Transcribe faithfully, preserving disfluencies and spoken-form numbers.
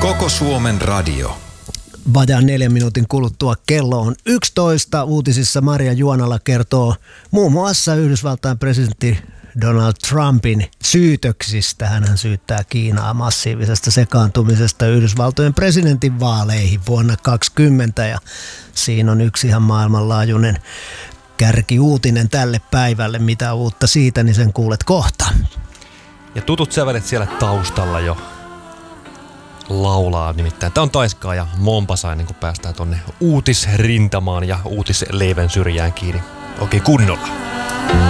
Koko Suomen radio. Vajaan neljän minuutin kuluttua kello on yksitoista. Uutisissa Maria Juonala kertoo muun muassa Yhdysvaltain presidentti Donald Trumpin syytöksistä. Hän syyttää Kiinaa massiivisesta sekaantumisesta Yhdysvaltojen presidentin vaaleihin vuonna kaksikymmentä. Ja siinä on yksi ihan maailmanlaajuinen kärkiuutinen tälle päivälle. Mitä uutta siitä, niin sen kuulet kohta. Ja tutut sävelet siellä taustalla jo laulaa nimittäin. Tämä on Taiskaa ja Mompasa ennen kuin päästään tonne uutisrintamaan ja uutisleiven syrjään kiinni. Oikein kunnolla.